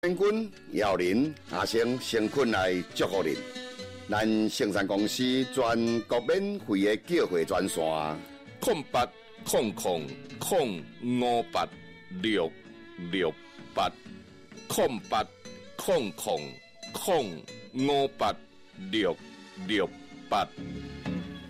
天君耀林阿生先困来祝福您。咱生产公司全国免费的叫货专线 08000586680800058668。